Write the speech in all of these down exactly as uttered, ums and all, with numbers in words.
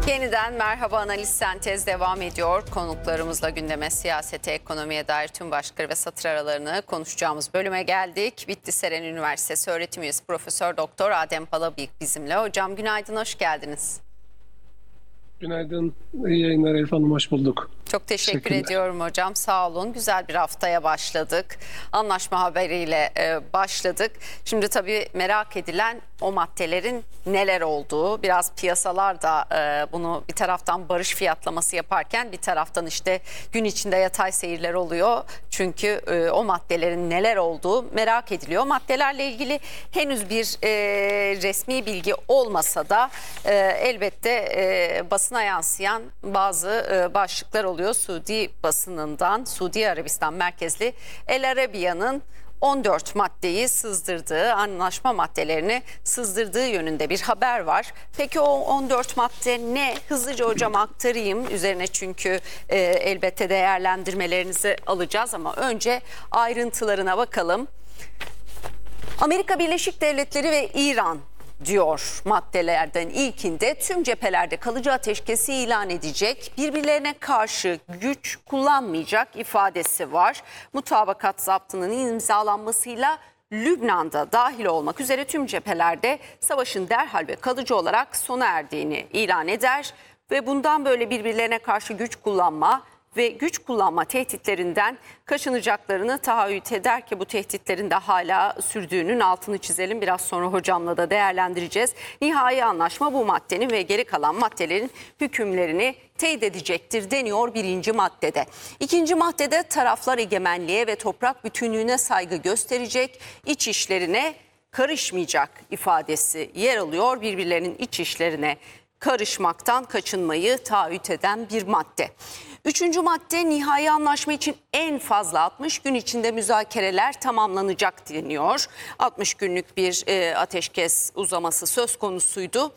Yeniden merhaba, analiz sentez devam ediyor. Konuklarımızla gündeme, siyasete, ekonomiye dair tüm başlıkları ve satır aralarını konuşacağımız bölüme geldik. Bitlis Eren Üniversitesi öğretim üyesi Profesör Doktor Adem Palabıyık bizimle. Hocam günaydın, hoş geldiniz. Günaydın, iyi yayınlar Elif Hanım, hoş bulduk. Çok teşekkür ediyorum hocam, sağ olun. Güzel bir haftaya başladık. Anlaşma haberiyle e, başladık. Şimdi tabii merak edilen o maddelerin neler olduğu. Biraz piyasalar da e, bunu bir taraftan barış fiyatlaması yaparken bir taraftan işte gün içinde yatay seyirler oluyor. Çünkü e, o maddelerin neler olduğu merak ediliyor. Maddelerle ilgili henüz bir e, resmi bilgi olmasa da e, elbette e, basına yansıyan bazı e, başlıklar oluyor. Suudi basınından, Suudi Arabistan merkezli El Arabia'nın on dört maddeyi sızdırdığı, anlaşma maddelerini sızdırdığı yönünde bir haber var. Peki o on dört madde ne? Hızlıca hocam aktarayım üzerine, çünkü e, elbette değerlendirmelerinizi alacağız ama önce ayrıntılarına bakalım. Amerika Birleşik Devletleri ve İran diyor maddelerden ilkinde, tüm cephelerde kalıcı ateşkesi ilan edecek, birbirlerine karşı güç kullanmayacak ifadesi var. Mutabakat zaptının imzalanmasıyla Lübnan'da dahil olmak üzere tüm cephelerde savaşın derhal ve kalıcı olarak sona erdiğini ilan eder ve bundan böyle birbirlerine karşı güç kullanma ve güç kullanma tehditlerinden kaçınacaklarını taahhüt eder ki bu tehditlerin de hala sürdüğünün altını çizelim. Biraz sonra hocamla da değerlendireceğiz. Nihai anlaşma bu maddenin ve geri kalan maddelerin hükümlerini teyit edecektir deniyor birinci maddede. İkinci maddede taraflar egemenliğe ve toprak bütünlüğüne saygı gösterecek, iç işlerine karışmayacak ifadesi yer alıyor. Birbirlerinin iç işlerine karışmaktan kaçınmayı taahhüt eden bir madde. Üçüncü madde, nihai anlaşma için en fazla altmış gün içinde müzakereler tamamlanacak deniyor. altmış günlük bir e, ateşkes uzaması söz konusuydu.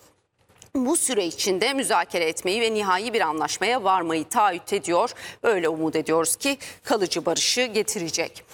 Bu süre içinde müzakere etmeyi ve nihai bir anlaşmaya varmayı taahhüt ediyor. Öyle umut ediyoruz ki kalıcı barışı getirecek.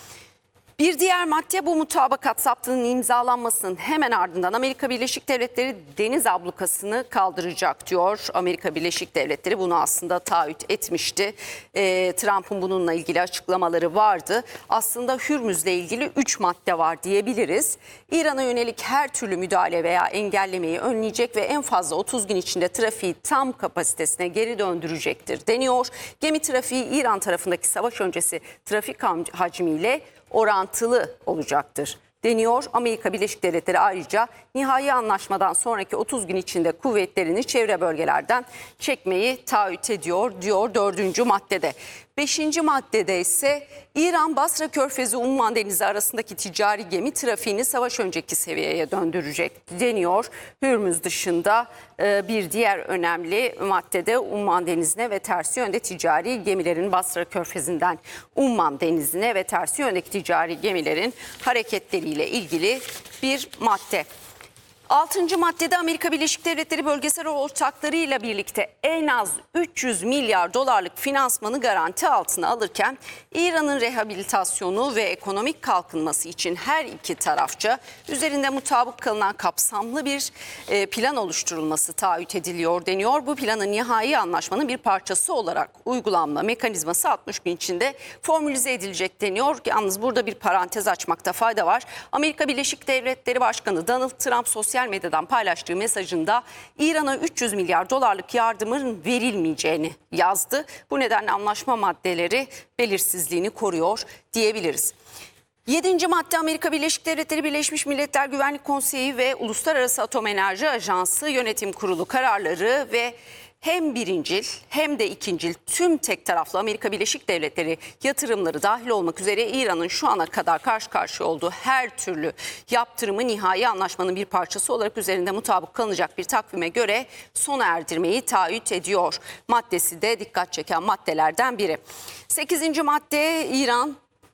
Bir diğer madde, bu mutabakat zaptının imzalanmasının hemen ardından Amerika Birleşik Devletleri deniz ablukasını kaldıracak diyor. Amerika Birleşik Devletleri bunu aslında taahhüt etmişti. E, Trump'ın bununla ilgili açıklamaları vardı. Aslında Hürmüz'le ilgili üç madde var diyebiliriz. İran'a yönelik her türlü müdahale veya engellemeyi önleyecek ve en fazla otuz gün içinde trafiği tam kapasitesine geri döndürecektir deniyor. Gemi trafiği İran tarafındaki savaş öncesi trafik hacmiyle orantılı olacaktır deniyor. Amerika Birleşik Devletleri ayrıca nihai anlaşmadan sonraki otuz gün içinde kuvvetlerini çevre bölgelerden çekmeyi taahhüt ediyor diyor dördüncü maddede. Beşinci maddede ise İran Basra Körfezi Umman Denizi arasındaki ticari gemi trafiğini savaş önceki seviyeye döndürecek deniyor. Hürmüz dışında bir diğer önemli maddede Umman Denizi'ne ve tersi yönde ticari gemilerin Basra Körfezi'nden Umman Denizi'ne ve tersi yöndeki ticari gemilerin hareketleriyle ilgili bir madde. Altıncı maddede Amerika Birleşik Devletleri bölgesel ortaklarıyla birlikte en az üç yüz milyar dolarlık finansmanı garanti altına alırken İran'ın rehabilitasyonu ve ekonomik kalkınması için her iki tarafça üzerinde mutabık kalınan kapsamlı bir plan oluşturulması taahhüt ediliyor deniyor. Bu planın nihai anlaşmanın bir parçası olarak uygulanma mekanizması altmış gün içinde formülize edilecek deniyor. Yalnız burada bir parantez açmakta fayda var. Amerika Birleşik Devletleri Başkanı Donald Trump sosyal medyadan paylaştığı mesajında İran'a üç yüz milyar dolarlık yardımın verilmeyeceğini yazdı. Bu nedenle anlaşma maddeleri belirsizliğini koruyor diyebiliriz. Yedinci madde, Amerika Birleşik Devletleri Birleşmiş Milletler Güvenlik Konseyi ve Uluslararası Atom Enerji Ajansı Yönetim Kurulu kararları ve hem birincil hem de ikincil tüm tek taraflı Amerika Birleşik Devletleri yatırımları dahil olmak üzere İran'ın şu ana kadar karşı karşıya olduğu her türlü yaptırımı nihai anlaşmanın bir parçası olarak üzerinde mutabık kalınacak bir takvime göre sona erdirmeyi taahhüt ediyor. Maddesi de dikkat çeken maddelerden biri. Sekizinci madde, İran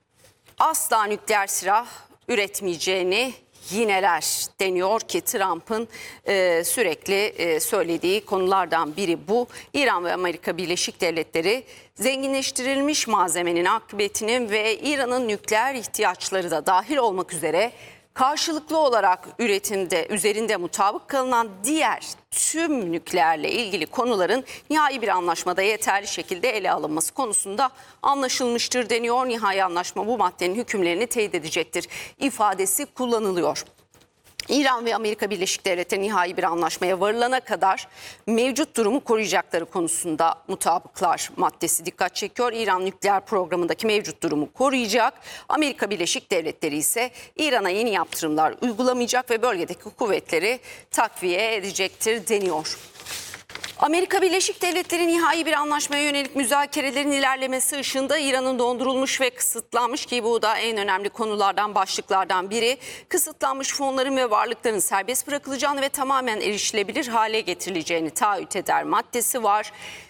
asla nükleer silah üretmeyeceğini yineler deniyor ki Trump'ın e, sürekli e, söylediği konulardan biri bu. İran ve Amerika Birleşik Devletleri zenginleştirilmiş malzemenin akıbetinin ve İran'ın nükleer ihtiyaçları da dahil olmak üzere Karşılıklı olarak üretimde üzerinde mutabık kalınan diğer tüm nükleerle ilgili konuların nihai bir anlaşmada yeterli şekilde ele alınması konusunda anlaşılmıştır deniyor. Nihai anlaşma bu maddenin hükümlerini teyit edecektir ifadesi kullanılıyor. İran ve Amerika Birleşik Devletleri nihai bir anlaşmaya varılana kadar mevcut durumu koruyacakları konusunda mutabıklar maddesi dikkat çekiyor. İran nükleer programındaki mevcut durumu koruyacak. Amerika Birleşik Devletleri ise İran'a yeni yaptırımlar uygulamayacak ve bölgedeki kuvvetleri takviye edecektir deniyor. Amerika Birleşik Devletleri nihai bir anlaşmaya yönelik müzakerelerin ilerlemesi ışığında İran'ın dondurulmuş ve kısıtlanmış, ki bu da en önemli konulardan, başlıklardan biri, kısıtlanmış fonların ve varlıkların serbest bırakılacağını ve tamamen erişilebilir hale getirileceğini taahhüt eder maddesi var.